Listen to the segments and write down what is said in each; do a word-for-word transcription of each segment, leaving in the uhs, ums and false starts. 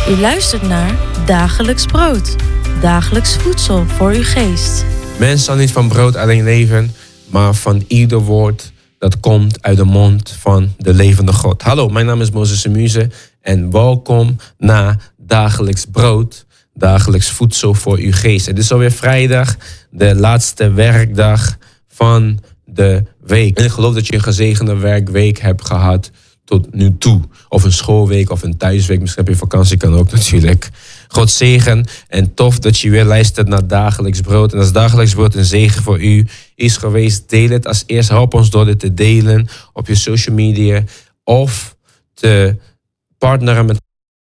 U luistert naar Dagelijks Brood. Dagelijks voedsel voor uw geest. Mens zal niet van brood alleen leven, maar van ieder woord dat komt uit de mond van de levende God. Hallo, mijn naam is Moses Semuse en welkom naar Dagelijks Brood. Dagelijks voedsel voor uw geest. Het is alweer vrijdag, de laatste werkdag van de week. En ik geloof dat je een gezegende werkweek hebt gehad tot nu toe. Of een schoolweek of een thuisweek. Misschien heb je vakantie, kan ook natuurlijk. God zegen en tof dat je weer luistert naar Dagelijks Brood. En als Dagelijks Brood een zegen voor u is geweest, deel het als eerst. Help ons door dit te delen op je social media. Of te partneren met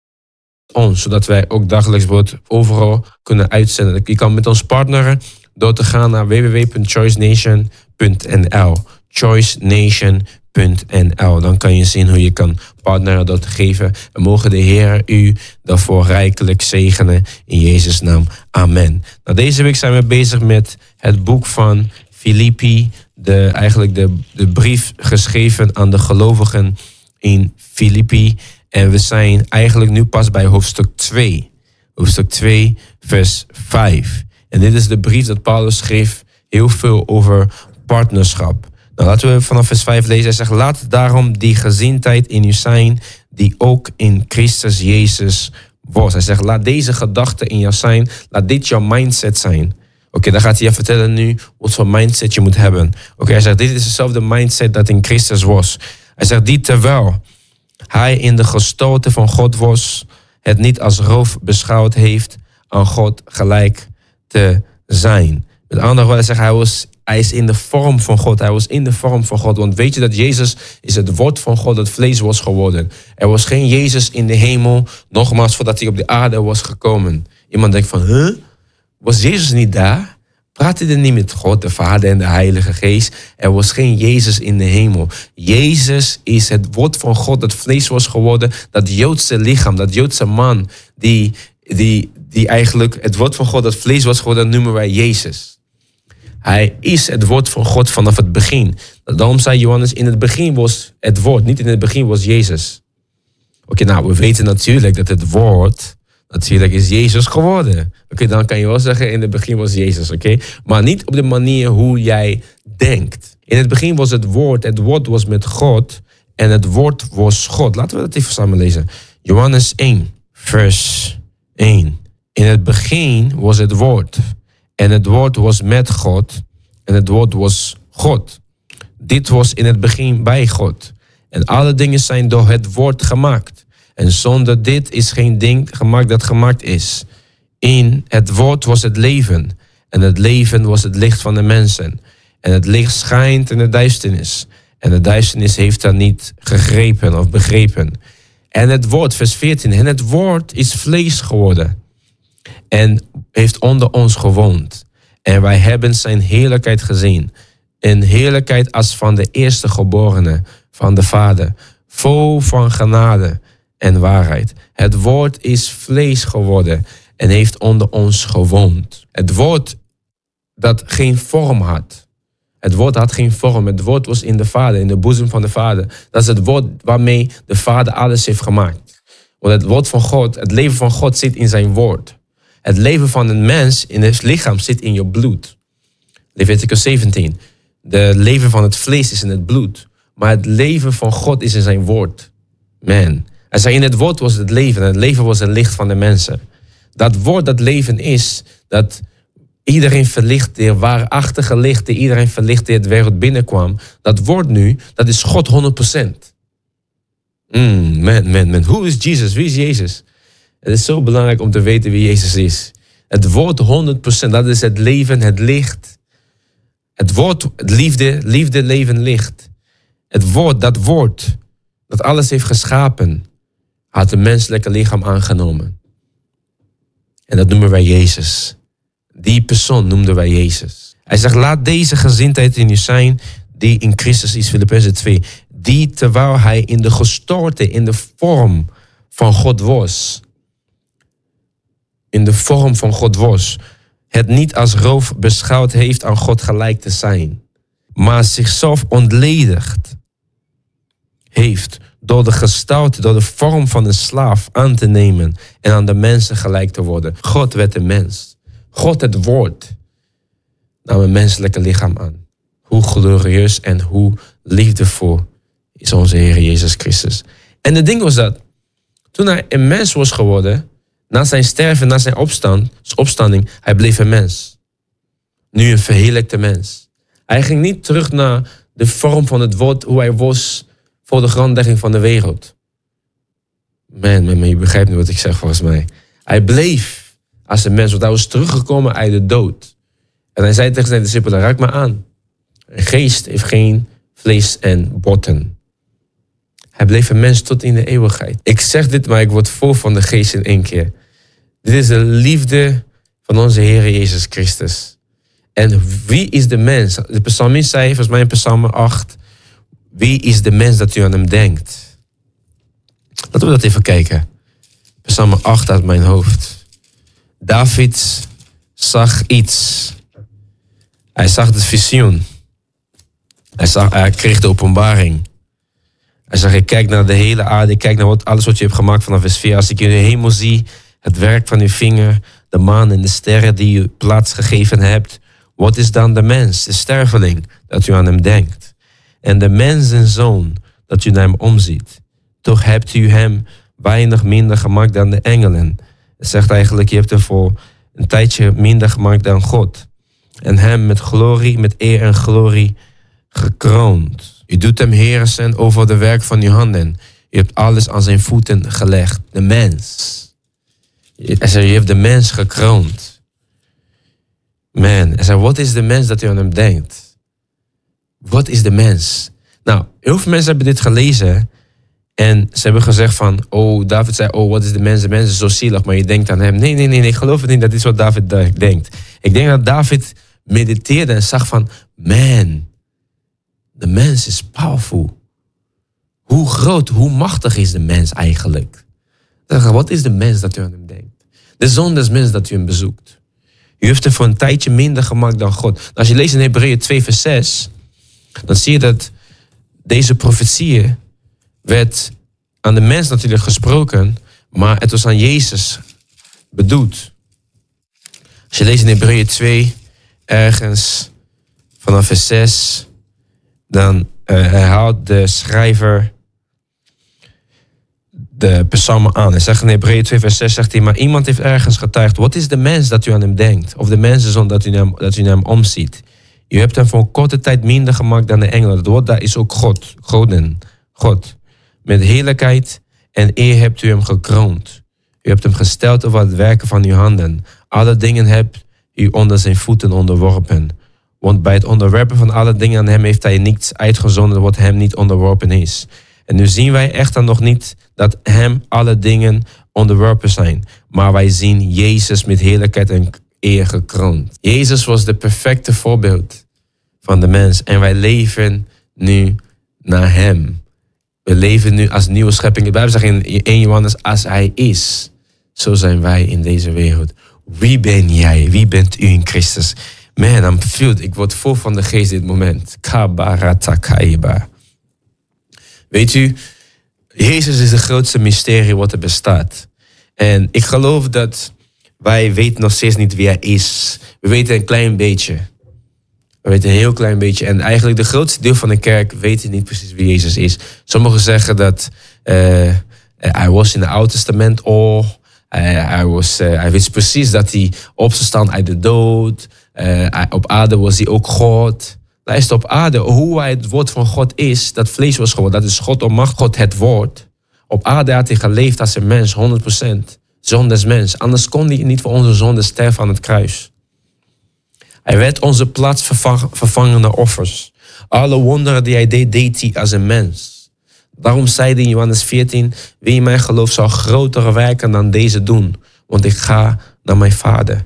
ons, zodat wij ook Dagelijks Brood overal kunnen uitzenden. Je kan met ons partneren door te gaan naar w w w punt choice nation punt n l. choice nation punt n l. Dan kan je zien hoe je kan partneren door te geven. En mogen de Heer u daarvoor rijkelijk zegenen. In Jezus' naam. Amen. Nou, deze week zijn we bezig met het boek van Filippi. De, eigenlijk de, de brief geschreven aan de gelovigen in Filippi. En we zijn eigenlijk nu pas bij hoofdstuk twee. Hoofdstuk twee, vers vijf. En dit is de brief dat Paulus schreef heel veel over partnerschap. Nou, laten we vanaf vers vijf lezen. Hij zegt, laat daarom die gezindheid in u zijn die ook in Christus Jezus was. Hij zegt, laat deze gedachte in jou zijn. Laat dit jouw mindset zijn. Oké, okay, dan gaat hij je vertellen nu wat voor mindset je moet hebben. Oké, okay, hij zegt, dit is dezelfde mindset dat in Christus was. Hij zegt, die terwijl hij in de gestalte van God was, het niet als roof beschouwd heeft aan God gelijk te zijn. Met andere woorden, hij zegt, hij was Hij is in de vorm van God. Hij was in de vorm van God. Want weet je dat Jezus is het woord van God dat vlees was geworden. Er was geen Jezus in de hemel. Nogmaals, voordat hij op de aarde was gekomen. Iemand denkt van, huh? Was Jezus niet daar? Praatte hij niet met God, de Vader en de Heilige Geest? Er was geen Jezus in de hemel. Jezus is het woord van God dat vlees was geworden. Dat Joodse lichaam, dat Joodse man, die, die, die eigenlijk het woord van God dat vlees was geworden, noemen wij Jezus. Hij is het woord van God vanaf het begin. Daarom zei Johannes, in het begin was het woord, niet in het begin was Jezus. Oké, okay, nou, we weten natuurlijk dat het woord, natuurlijk is Jezus geworden. Oké, okay, dan kan je wel zeggen, in het begin was Jezus, oké? Okay? Maar niet op de manier hoe jij denkt. In het begin was het woord, het woord was met God en het woord was God. Laten we dat even samen lezen. Johannes één, vers één. In het begin was het woord. En het woord was met God. En het woord was God. Dit was in het begin bij God. En alle dingen zijn door het woord gemaakt. En zonder dit is geen ding gemaakt dat gemaakt is. In het woord was het leven. En het leven was het licht van de mensen. En het licht schijnt in de duisternis. En de duisternis heeft dat niet gegrepen of begrepen. En het woord, vers veertien. En het woord is vlees geworden. En heeft onder ons gewoond. En wij hebben zijn heerlijkheid gezien. Een heerlijkheid als van de eerste geborene van de Vader. Vol van genade en waarheid. Het woord is vlees geworden en heeft onder ons gewoond. Het woord dat geen vorm had. Het woord had geen vorm. Het woord was in de Vader, in de boezem van de Vader. Dat is het woord waarmee de Vader alles heeft gemaakt. Want het woord van God, het leven van God zit in zijn woord. Het leven van een mens in het lichaam zit in je bloed. Leviticus zeventien. De leven van het vlees is in het bloed. Maar het leven van God is in zijn woord. Man. Hij zei, in het woord was het leven. En het leven was het licht van de mensen. Dat woord dat leven is, dat iedereen verlichtte, de waarachtige licht die iedereen verlichtte, het wereld binnenkwam. Dat woord nu, dat is God honderd procent. Mm, man, man, man. Hoe is Jezus? Wie is Jezus? Het is zo belangrijk om te weten wie Jezus is. Het woord honderd procent, dat is het leven, het licht. Het woord, het liefde, liefde, leven, licht. Het woord, dat woord, dat alles heeft geschapen, had een menselijke lichaam aangenomen. En dat noemen wij Jezus. Die persoon noemden wij Jezus. Hij zegt, laat deze gezindheid in u zijn die in Christus is, Filippenzen twee. Die terwijl hij in de gestalte, in de vorm van God was. In de vorm van God was. Het niet als roof beschouwd heeft aan God gelijk te zijn. Maar zichzelf ontledigd heeft door de gestalte, door de vorm van een slaaf aan te nemen en aan de mensen gelijk te worden. God werd een mens. God, het woord, nam een menselijke lichaam aan. Hoe glorieus en hoe liefdevol is onze Heer Jezus Christus. En het ding was dat, toen hij een mens was geworden, na zijn sterven, na zijn opstand, opstanding, hij bleef een mens. Nu een verheerlijkte mens. Hij ging niet terug naar de vorm van het woord, hoe hij was voor de grondlegging van de wereld. Man, man, man, je begrijpt niet wat ik zeg volgens mij. Hij bleef als een mens, want hij was teruggekomen uit de dood. En hij zei tegen zijn discipelen, raak me aan. Een geest heeft geen vlees en botten. Hij bleef een mens tot in de eeuwigheid. Ik zeg dit, maar ik word vol van de geest in één keer. Dit is de liefde van onze Heer Jezus Christus. En wie is de mens? De psalmist zei, volgens mij in Psalm acht, wie is de mens dat u aan hem denkt? Laten we dat even kijken. Psalm acht uit mijn hoofd. David zag iets. Hij zag het visioen. Hij, zag, hij kreeg de openbaring. Hij zegt, ik kijk naar de hele aarde, ik kijk naar wat, alles wat je hebt gemaakt vanaf vers vier. Als ik in de hemel zie, het werk van uw vinger, de maan en de sterren die u plaats gegeven hebt. Wat is dan de mens, de sterveling, dat u aan hem denkt? En de mensenzoon, dat u naar hem omziet. Toch hebt u hem weinig minder gemaakt dan de engelen. Het zegt eigenlijk, je hebt hem voor een tijdje minder gemaakt dan God. En hem met glorie, met eer en glorie gekroond. U doet hem heersen over de werk van uw handen. U hebt alles aan zijn voeten gelegd. De mens. Hij zei, je hebt de mens gekroond. Man, hij zei, wat is de mens dat u aan hem denkt? Wat is de mens? Nou, heel veel mensen hebben dit gelezen. En ze hebben gezegd van, oh, David zei, oh, wat is de mens? De mens is zo zielig, maar je denkt aan hem. Nee, nee, nee, nee, ik geloof het niet, dat is wat David denkt. Ik denk dat David mediteerde en zag van, man, de mens is powerful. Hoe groot, hoe machtig is de mens eigenlijk? Wat is de mens dat u aan hem denkt? De zoon des mens dat u hem bezoekt. U heeft hem voor een tijdje minder gemaakt dan God. Als je leest in Hebreeën twee vers zes, dan zie je dat deze profetieën werd aan de mens natuurlijk gesproken, maar het was aan Jezus bedoeld. Als je leest in Hebreeën twee, ergens vanaf vers zes, dan uh, herhaalt de schrijver de psalmen aan. Hij zegt in Hebreeën twee vers zes, zegt hij, maar iemand heeft ergens getuigd, wat is de mens dat u aan hem denkt? Of de mensenzoon dat u naar hem, dat u naar hem omziet? U hebt hem voor een korte tijd minder gemaakt dan de engelen. Het woord daar is ook God, Goden, God. Met heerlijkheid en eer hebt u hem gekroond. U hebt hem gesteld over het werken van uw handen. Alle dingen hebt u onder zijn voeten onderworpen. Want bij het onderwerpen van alle dingen aan hem heeft hij niets uitgezonden wat hem niet onderworpen is. En nu zien wij echter nog niet dat hem alle dingen onderworpen zijn. Maar wij zien Jezus met heerlijkheid en eer gekroond. Jezus was de perfecte voorbeeld van de mens. En wij leven nu naar hem. We leven nu als nieuwe schepping. De Bijbel zegt in één Johannes, als hij is, zo zijn wij in deze wereld. Wie ben jij? Wie bent u in Christus? Man, I'm filled. Ik word vol van de geest dit moment. Kabaratakaiba. Weet u, Jezus is het grootste mysterie wat er bestaat. En ik geloof dat wij weten nog steeds niet wie hij is. We weten een klein beetje. We weten een heel klein beetje. En eigenlijk de grootste deel van de kerk weet niet precies wie Jezus is. Sommigen zeggen dat uh, hij was in het Oude Testament al. Hij, hij, was, uh, hij wist precies dat hij op zou staan uit de dood. Uh, hij, op aarde was hij ook God. Luister, op aarde, hoe hij het woord van God is, dat vlees was geworden. Dat is God op macht, God het woord. Op aarde had hij geleefd als een mens, honderd procent. Zoon des mens. Anders kon hij niet voor onze zonde sterven aan het kruis. Hij werd onze plaats vervangende offers. Alle wonderen die hij deed, deed hij als een mens. Daarom zei hij in Johannes veertien, wie in mij gelooft zal grotere werken dan deze doen. Want ik ga naar mijn Vader.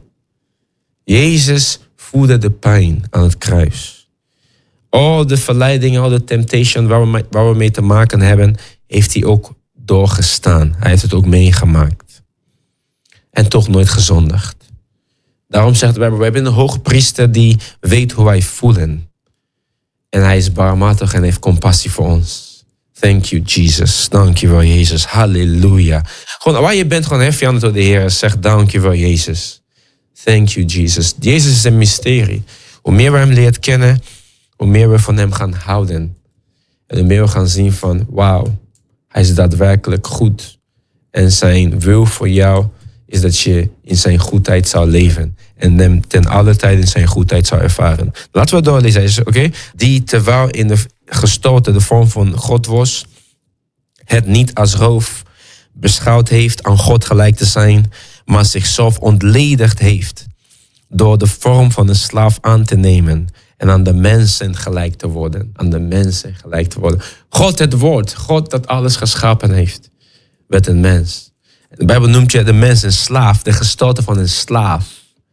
Jezus voelde de pijn aan het kruis. Al de verleidingen, al de temptation waar we, mee, waar we mee te maken hebben, heeft hij ook doorgestaan. Hij heeft het ook meegemaakt. En toch nooit gezondigd. Daarom zegt de Bijbel, we hebben een hoge priester die weet hoe wij voelen. En hij is barmhartig en heeft compassie voor ons. Thank you, Jesus. Dank je wel, Jezus. Halleluja. Gewoon waar je bent, gewoon hef je handen tot de Heer. Zeg dank je wel, Jezus. Thank you, Jesus. Jezus is een mysterie. Hoe meer we hem leren kennen, hoe meer we van hem gaan houden. En hoe meer we gaan zien van, wauw, hij is daadwerkelijk goed. En zijn wil voor jou is dat je in zijn goedheid zou leven. En hem ten alle tijde in zijn goedheid zou ervaren. Laten we doorlezen. Hij zegt, oké, die terwijl in de gestalte de vorm van God was, het niet als roof beschouwd heeft aan God gelijk te zijn, maar zichzelf ontledigd heeft door de vorm van een slaaf aan te nemen en aan de mensen gelijk te worden. Aan de mensen gelijk te worden. God het woord, God dat alles geschapen heeft, werd een mens. De Bijbel noemt je de mens een slaaf, de gestalte van een slaaf.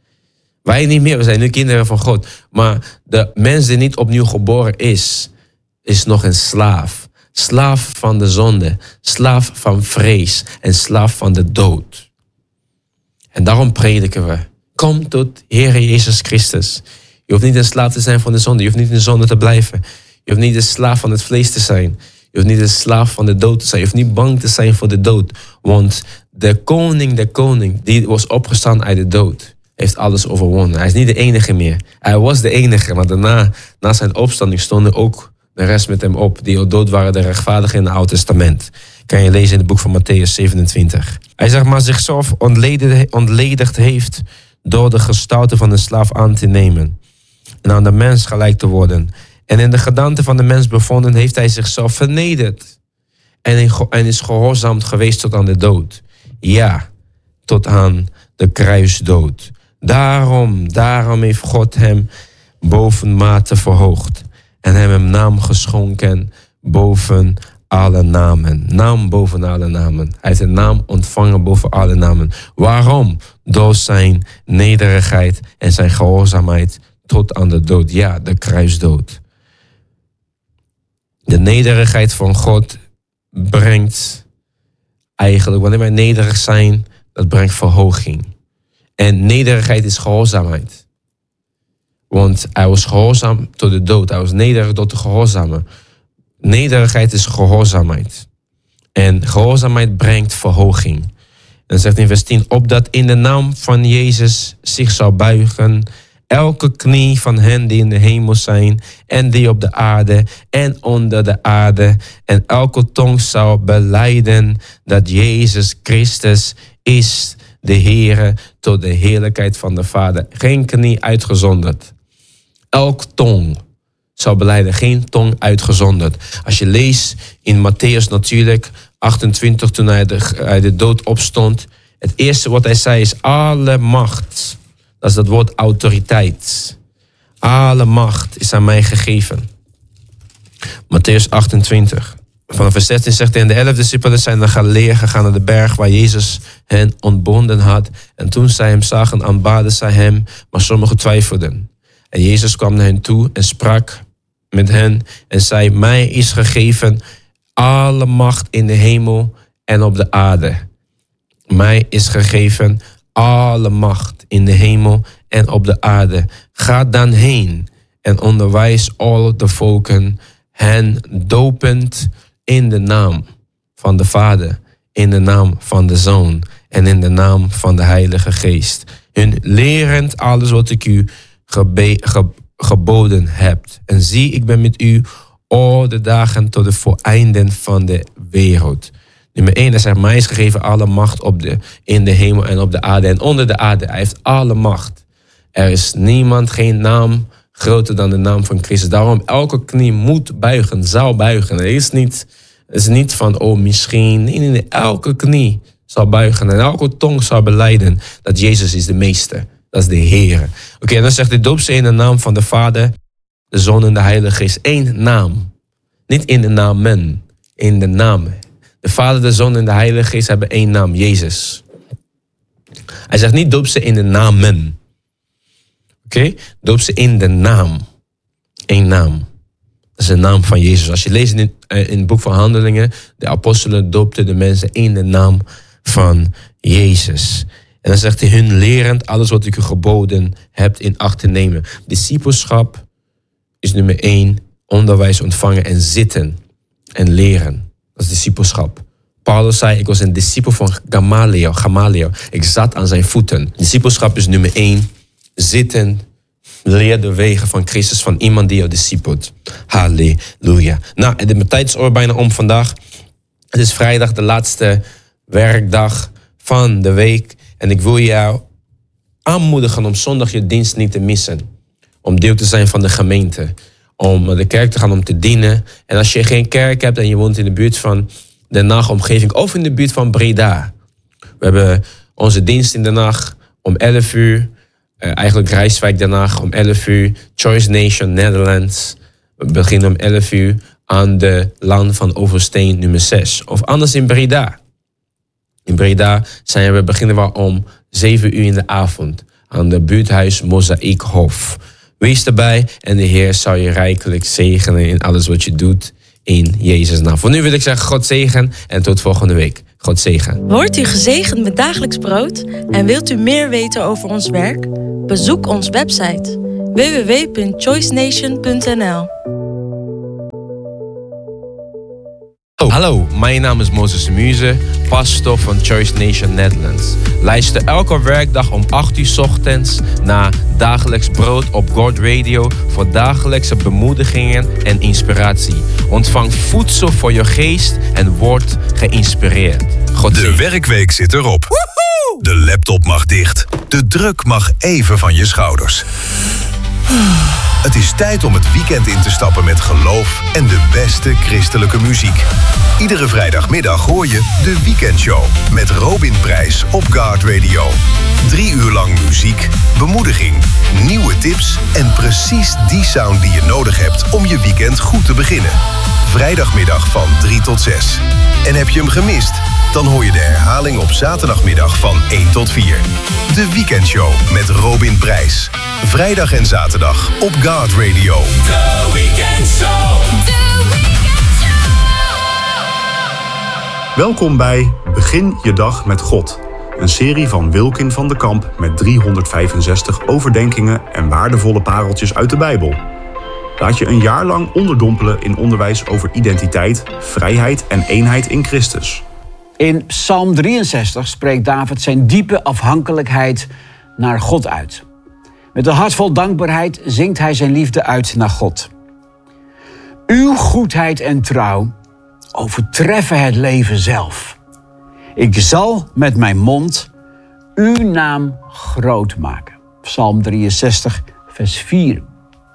Wij niet meer, we zijn nu kinderen van God. Maar de mens die niet opnieuw geboren is, is nog een slaaf. Slaaf van de zonde, slaaf van vrees en slaaf van de dood. En daarom prediken we. Kom tot Heere Jezus Christus. Je hoeft niet een slaaf te zijn van de zonde. Je hoeft niet in de zonde te blijven. Je hoeft niet een slaaf van het vlees te zijn. Je hoeft niet een slaaf van de dood te zijn. Je hoeft niet bang te zijn voor de dood. Want de koning, de koning, die was opgestaan uit de dood, heeft alles overwonnen. Hij is niet de enige meer. Hij was de enige, maar daarna, na zijn opstanding, stonden ook de rest met hem op. Die dood waren de rechtvaardigen in het Oude Testament. Kan je lezen in het boek van Mattheüs zevenentwintig. Hij zegt, maar zichzelf ontledigd heeft door de gestalte van een slaaf aan te nemen. En aan de mens gelijk te worden. En in de gedaante van de mens bevonden heeft hij zichzelf vernederd. En is gehoorzaamd geweest tot aan de dood. Ja, tot aan de kruisdood. Daarom, daarom heeft God hem bovenmate verhoogd. En hem een naam geschonken boven alle namen. Naam boven alle namen. Hij heeft een naam ontvangen boven alle namen. Waarom? Door zijn nederigheid en zijn gehoorzaamheid tot aan de dood. Ja, de kruisdood. De nederigheid van God brengt eigenlijk, wanneer wij nederig zijn, dat brengt verhoging. En nederigheid is gehoorzaamheid. Want hij was gehoorzaam tot de dood. Hij was nederig tot de gehoorzamen. Nederigheid is gehoorzaamheid. En gehoorzaamheid brengt verhoging. En dan zegt in vers tien, opdat in de naam van Jezus zich zou buigen elke knie van hen die in de hemel zijn en die op de aarde en onder de aarde. En elke tong zou belijden dat Jezus Christus is de Heere tot de heerlijkheid van de Vader. Geen knie uitgezonderd. Elk tong zou belijden, geen tong uitgezonderd. Als je leest in Mattheüs natuurlijk, achtentwintig, toen hij de, uit de dood opstond. Het eerste wat hij zei is, alle macht. Dat is dat woord autoriteit. Alle macht is aan mij gegeven. Mattheüs achtentwintig. Vanaf vers zestien zegt hij, en de elf discipelen zijn naar Galilea gegaan naar de berg waar Jezus hen ontbonden had. En toen zij hem zagen, aanbaden zij hem, maar sommigen twijfelden. En Jezus kwam naar hen toe en sprak met hen en zei, mij is gegeven alle macht in de hemel en op de aarde. Mij is gegeven alle macht in de hemel en op de aarde. Ga dan heen en onderwijs al de volken, hen dopend in de naam van de Vader, in de naam van de Zoon en in de naam van de Heilige Geest. Hun lerend alles wat ik u gebe- ge- geboden heb. En zie, ik ben met u al de dagen tot de voleinden van de wereld. Nummer één, hij zegt, mij is gegeven alle macht op de, in de hemel en op de aarde en onder de aarde. Hij heeft alle macht. Er is niemand, geen naam groter dan de naam van Christus. Daarom elke knie moet buigen, zal buigen. Het is niet, het is niet van, oh misschien. Nee, nee, nee. Elke knie zal buigen en elke tong zal belijden dat Jezus is de meester. Dat is de Heer. Oké, okay, en dan zegt hij, doop ze in de naam van de Vader, de Zoon en de Heilige Geest. Eén naam. Niet in de namen, in de naam. De Vader, de Zoon en de Heilige Geest hebben één naam, Jezus. Hij zegt niet doop ze in de namen. Oké, okay? Doop ze in de naam. Eén naam. Dat is de naam van Jezus. Als je leest in, in het boek van Handelingen, de apostelen doopten de mensen in de naam van Jezus. En dan zegt hij, hun lerend alles wat ik u geboden heb in acht te nemen. Discipelschap is nummer één, onderwijs ontvangen en zitten en leren. Dat is discipelschap. Paulus zei, ik was een discipel van Gamaliel. Gamaliel. Ik zat aan zijn voeten. Discipelschap is nummer één. Zitten, leer de wegen van Christus, van iemand die jou discipelt. Halleluja. Nou, de tijd is er bijna om vandaag. Het is vrijdag, de laatste werkdag van de week. En ik wil jou aanmoedigen om zondag je dienst niet te missen. Om deel te zijn van de gemeente. Om naar de kerk te gaan, om te dienen. En als je geen kerk hebt en je woont in de buurt van Den Haag omgeving of in de buurt van Breda. We hebben onze dienst in Den Haag om elf uur. Uh, eigenlijk Rijswijk Den Haag om elf uur. Choice Nation Netherlands. We beginnen om elf uur aan de Laan van Oversteen nummer zes. Of anders in Breda. In Breda zijn we, beginnen we om zeven uur in de avond. Aan de buurthuis Mozaïekhof. Wees erbij en de Heer zal je rijkelijk zegenen in alles wat je doet. In Jezus' naam. Voor nu wil ik zeggen God zegen en tot volgende week. God zegen. Wordt u gezegend met dagelijks brood en wilt u meer weten over ons werk? Bezoek onze website w w w punt choice nation punt n l. Hallo, mijn naam is Moses Muse, pastor van Choice Nation Netherlands. Luister elke werkdag om acht uur 's ochtends naar Dagelijks Brood op God Radio voor dagelijkse bemoedigingen en inspiratie. Ontvang voedsel voor je geest en word geïnspireerd. God De zegen. werkweek zit erop. Woehoe! De laptop mag dicht. De druk mag even van je schouders. Het is tijd om het weekend in te stappen met geloof en de beste christelijke muziek. Iedere vrijdagmiddag hoor je de Weekendshow met Robin Prijs op God Radio. Drie uur lang muziek, bemoediging, nieuwe tips en precies die sound die je nodig hebt om je weekend goed te beginnen. Vrijdagmiddag van drie tot zes. En heb je hem gemist? Dan hoor je de herhaling op zaterdagmiddag van één tot vier. De Weekendshow met Robin Prijs. Vrijdag en zaterdag op God Radio. The Weekend Show. The Weekend Show. Welkom bij Begin je dag met God. Een serie van Wilkin van de Kamp met driehonderdvijfenzestig overdenkingen en waardevolle pareltjes uit de Bijbel. Laat je een jaar lang onderdompelen in onderwijs over identiteit, vrijheid en eenheid in Christus. In Psalm drieënzestig spreekt David zijn diepe afhankelijkheid naar God uit. Met een hart vol dankbaarheid zingt hij zijn liefde uit naar God. Uw goedheid en trouw overtreffen het leven zelf. Ik zal met mijn mond uw naam groot maken. Psalm drieënzestig, vers vier.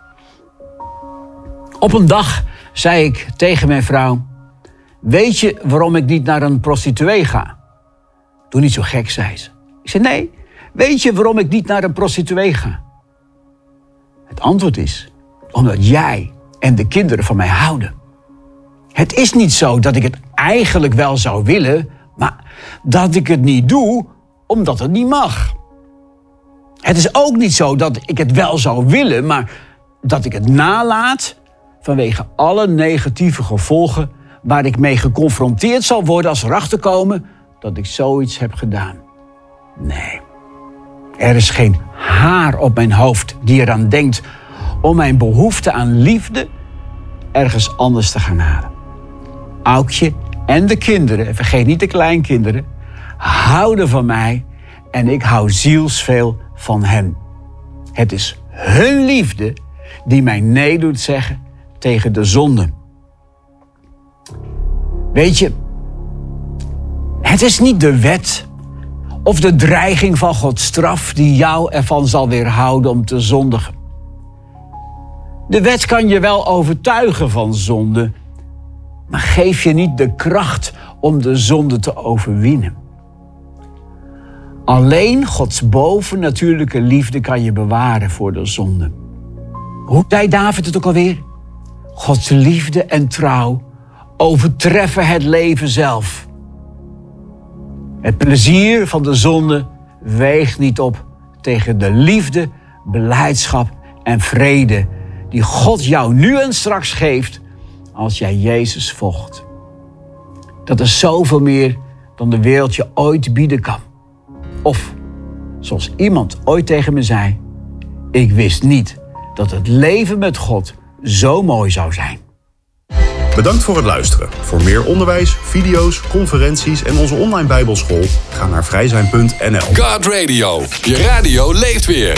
Op een dag zei ik tegen mijn vrouw: weet je waarom ik niet naar een prostituee ga? Doe niet zo gek, zei ze. Ik zei: nee, weet je waarom ik niet naar een prostituee ga? Het antwoord is: omdat jij en de kinderen van mij houden. Het is niet zo dat ik het eigenlijk wel zou willen, maar dat ik het niet doe omdat het niet mag. Het is ook niet zo dat ik het wel zou willen, maar dat ik het nalaat vanwege alle negatieve gevolgen waar ik mee geconfronteerd zal worden als erachter komen dat ik zoiets heb gedaan. Nee, er is geen haar op mijn hoofd die eraan denkt om mijn behoefte aan liefde ergens anders te gaan halen. Aukje en de kinderen, en vergeet niet de kleinkinderen, houden van mij en ik hou zielsveel van hen. Het is hun liefde die mij nee doet zeggen tegen de zonde. Weet je, het is niet de wet of de dreiging van Gods straf die jou ervan zal weerhouden om te zondigen. De wet kan je wel overtuigen van zonde, maar geef je niet de kracht om de zonde te overwinnen. Alleen Gods bovennatuurlijke liefde kan je bewaren voor de zonde. Hoe zei David het ook alweer? Gods liefde en trouw overtreffen het leven zelf. Het plezier van de zonde weegt niet op tegen de liefde, blijdschap en vrede die God jou nu en straks geeft als jij Jezus volgt. Dat is zoveel meer dan de wereld je ooit bieden kan. Of, zoals iemand ooit tegen me zei, ik wist niet dat het leven met God zo mooi zou zijn. Bedankt voor het luisteren. Voor meer onderwijs, video's, conferenties en onze online bijbelschool ga naar vrijzijn punt n l. God Radio. Je radio leeft weer.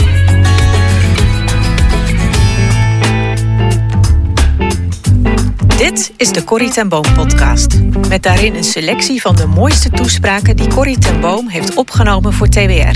Dit is de Corrie ten Boom podcast. Met daarin een selectie van de mooiste toespraken die Corrie ten Boom heeft opgenomen voor T W R.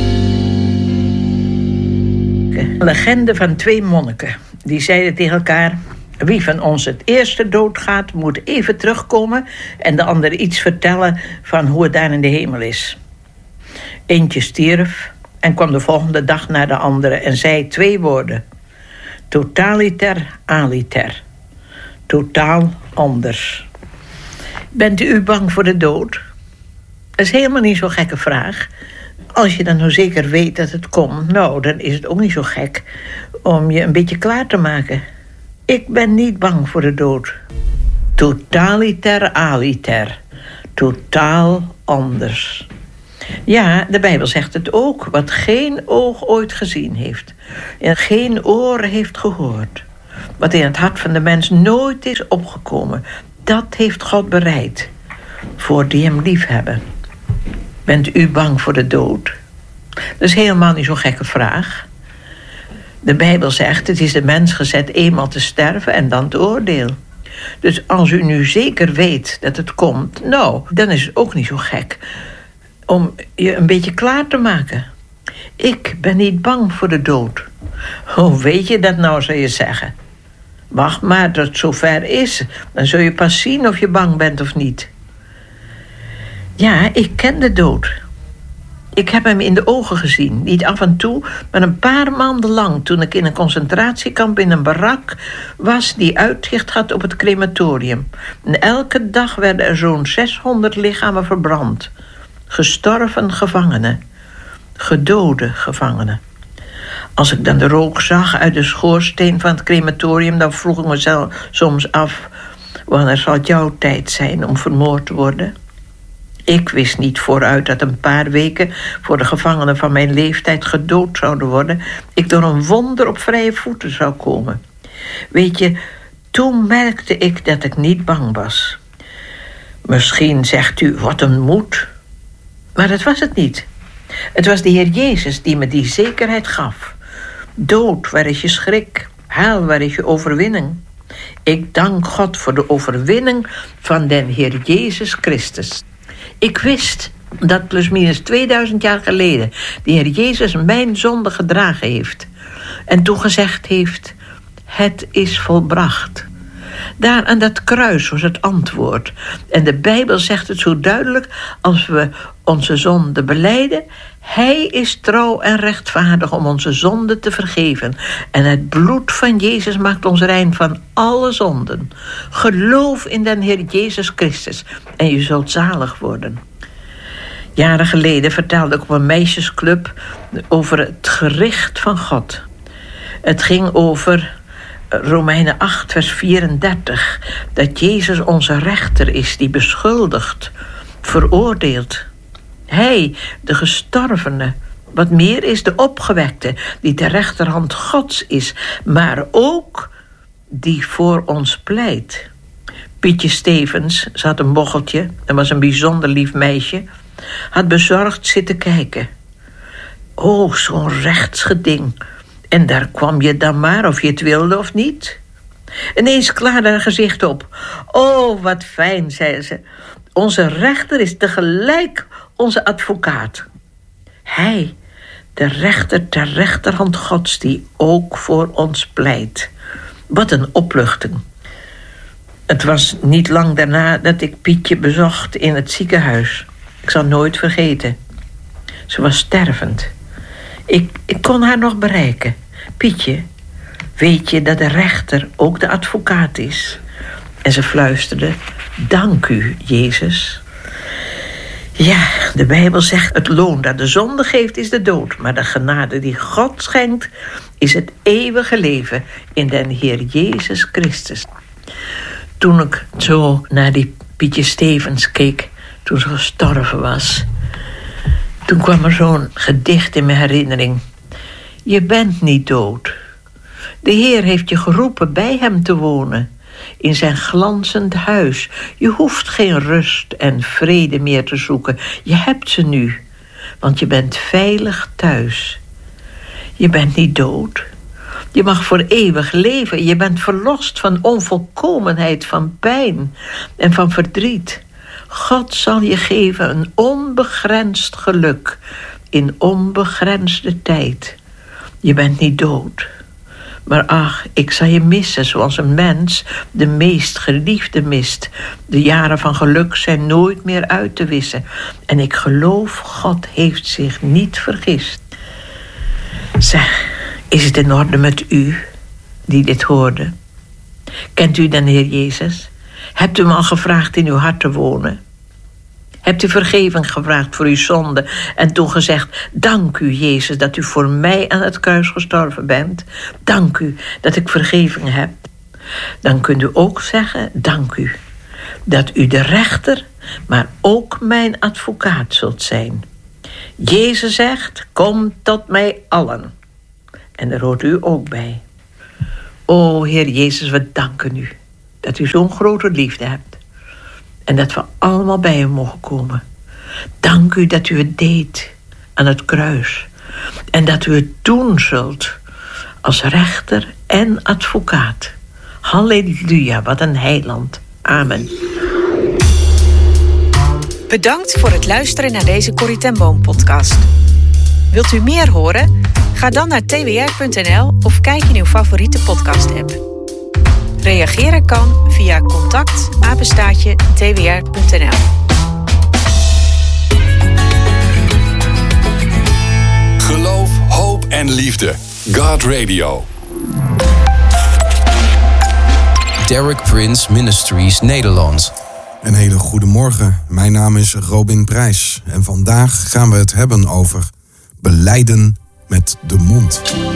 Een legende van twee monniken. Die zeiden tegen elkaar: wie van ons het eerste doodgaat, moet even terugkomen en de ander iets vertellen van hoe het daar in de hemel is. Eentje stierf en kwam de volgende dag naar de andere en zei twee woorden: totaliter aliter. Totaal anders. Bent u bang voor de dood? Dat is helemaal niet zo'n gekke vraag. Als je dan nou zeker weet dat het komt, nou, dan is het ook niet zo gek om je een beetje klaar te maken. Ik ben niet bang voor de dood. Totaliter aliter. Totaal anders. Ja, de Bijbel zegt het ook. Wat geen oog ooit gezien heeft en geen oor heeft gehoord. Wat in het hart van de mens nooit is opgekomen, dat heeft God bereid voor die hem lief hebben. Bent u bang voor de dood? Dat is helemaal niet zo'n gekke vraag. De Bijbel zegt, het is de mens gezet eenmaal te sterven en dan te oordeel. Dus als u nu zeker weet dat het komt, nou, dan is het ook niet zo gek om je een beetje klaar te maken. Ik ben niet bang voor de dood. Hoe weet je dat nou, zou je zeggen? Wacht maar tot het zover is. Dan zul je pas zien of je bang bent of niet. Ja, ik ken de dood. Ik heb hem in de ogen gezien. Niet af en toe, maar een paar maanden lang. Toen ik in een concentratiekamp in een barak was die uitzicht had op het crematorium. En elke dag werden er zo'n zeshonderd lichamen verbrand. Gestorven gevangenen. Gedode gevangenen. Als ik dan de rook zag uit de schoorsteen van het crematorium, dan vroeg ik mezelf soms af: wanneer zal het jouw tijd zijn om vermoord te worden? Ik wist niet vooruit dat een paar weken voor de gevangenen van mijn leeftijd gedood zouden worden, ik door een wonder op vrije voeten zou komen. Weet je, toen merkte ik dat ik niet bang was. Misschien zegt u, wat een moed. Maar dat was het niet. Het was de Heer Jezus die me die zekerheid gaf. Dood, waar is je schrik? Hel, waar is je overwinning? Ik dank God voor de overwinning van den Heer Jezus Christus. Ik wist dat plusminus tweeduizend jaar geleden de Heer Jezus mijn zonde gedragen heeft. En toen gezegd heeft: het is volbracht. Daar aan dat kruis was het antwoord. En de Bijbel zegt het zo duidelijk: als we onze zonde belijden, hij is trouw en rechtvaardig om onze zonde te vergeven. En het bloed van Jezus maakt ons rein van alle zonden. Geloof in den Heer Jezus Christus en je zult zalig worden. Jaren geleden vertelde ik op een meisjesclub over het gericht van God. Het ging over Romeinen acht, vers vierendertig. Dat Jezus onze rechter is die beschuldigt, veroordeelt. Hij, de gestorvene, wat meer is de opgewekte, die de rechterhand Gods is, maar ook die voor ons pleit. Pietje Stevens, ze had een bocheltje en was een bijzonder lief meisje, had bezorgd zitten kijken. Oh, zo'n rechtsgeding. En daar kwam je dan maar, of je het wilde of niet. Ineens klaarde haar gezicht op. Oh, wat fijn, zei ze. Onze rechter is tegelijk onze advocaat. Hij, de rechter ter rechterhand Gods, die ook voor ons pleit. Wat een opluchting. Het was niet lang daarna dat ik Pietje bezocht in het ziekenhuis. Ik zal nooit vergeten. Ze was stervend. Ik, ik kon haar nog bereiken. Pietje, weet je dat de rechter ook de advocaat is? En ze fluisterde: dank u, Jezus. Ja, de Bijbel zegt: het loon dat de zonde geeft is de dood, maar de genade die God schenkt is het eeuwige leven in den Heer Jezus Christus. Toen ik zo naar die Pietje Stevens keek, toen ze gestorven was, toen kwam er zo'n gedicht in mijn herinnering. Je bent niet dood. De Heer heeft je geroepen bij hem te wonen. in zijn glanzend huis. Je hoeft geen rust en vrede meer te zoeken. Je hebt ze nu, want je bent veilig thuis. Je bent niet dood. Je mag voor eeuwig leven. Je bent verlost van onvolkomenheid, van pijn en van verdriet. God zal je geven een onbegrensd geluk in onbegrensde tijd. Je bent niet dood. Maar ach, ik zal je missen zoals een mens de meest geliefde mist. De jaren van geluk zijn nooit meer uit te wissen. En ik geloof, God heeft zich niet vergist. Zeg, is het in orde met u die dit hoorde? Kent u dan Heer Jezus? Hebt u hem al gevraagd in uw hart te wonen? Hebt u vergeving gevraagd voor uw zonde en toen gezegd: dank u, Jezus, dat u voor mij aan het kruis gestorven bent. Dank u dat ik vergeving heb. Dan kunt u ook zeggen: dank u dat u de rechter, maar ook mijn advocaat zult zijn. Jezus zegt: kom tot mij allen. En daar hoort u ook bij. O Heer Jezus, we danken u dat u zo'n grote liefde hebt. En dat we allemaal bij u mogen komen. Dank u dat u het deed aan het kruis. En dat u het doen zult als rechter en advocaat. Halleluja, wat een heiland. Amen. Bedankt voor het luisteren naar deze Corrie ten Boom podcast. Wilt u meer horen? Ga dan naar t w r punt n l of kijk in uw favoriete podcast app. Reageren kan via contact apenstaartje t w r punt n l. Geloof, hoop en liefde. God Radio. Derek Prince Ministries Nederland. Een hele goede morgen. Mijn naam is Robin Prijs. En vandaag gaan we het hebben over belijden met de mond.